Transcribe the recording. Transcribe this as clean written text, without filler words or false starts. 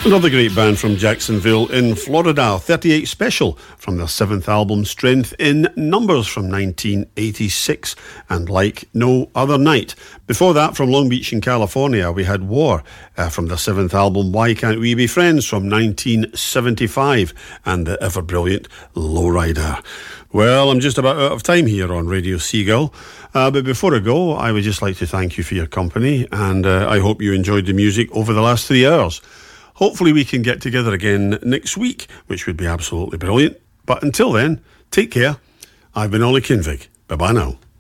Another great band from Jacksonville in Florida, 38 Special, from their 7th album Strength in Numbers from 1986, and Like No Other Night. Before that, from Long Beach in California, we had War from their 7th album Why Can't We Be Friends from 1975, and the ever-brilliant Lowrider. Well, I'm just about out of time here on Radio Seagull, but before I go, I would just like to thank you for your company, and I hope you enjoyed the music over the last 3 hours. Hopefully we can get together again next week, which would be absolutely brilliant. But until then, take care. I've been Ollie Kinvig. Bye-bye now.